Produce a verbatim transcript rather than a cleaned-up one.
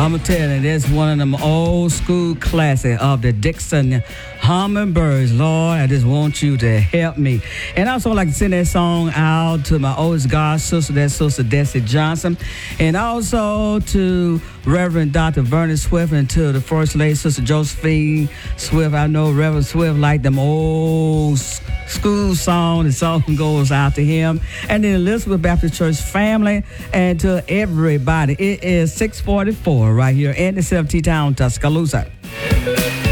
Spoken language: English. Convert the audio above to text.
I'm telling you, that's one of them old school classics of the Dixon Hummingbirds. Lord, I just want you to help me. And I also like to send that song out to my oldest god sister, that's Sister Desi Johnson. And also to Reverend Doctor Vernon Swift and to the First Lady, Sister Josephine Swift. I know Reverend Swift like them old school song. The song goes out to him. And then Elizabeth Baptist Church family and to everybody. It is six forty-four right here in the seventeen town, Tuscaloosa.